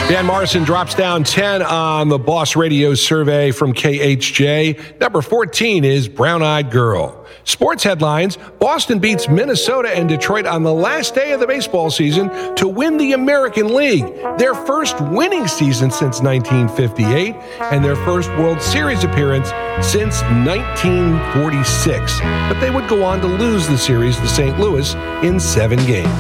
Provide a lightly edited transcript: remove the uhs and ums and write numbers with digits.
Van Morrison drops down 10 on the Boss Radio survey from KHJ. Number 14 is Brown Eyed Girl. Sports headlines: Boston beats Minnesota and Detroit on the last day of the baseball season to win the American League, their first winning season since 1958 and their first World Series appearance since 1946. But they would go on to lose the series to St. Louis in 7 games.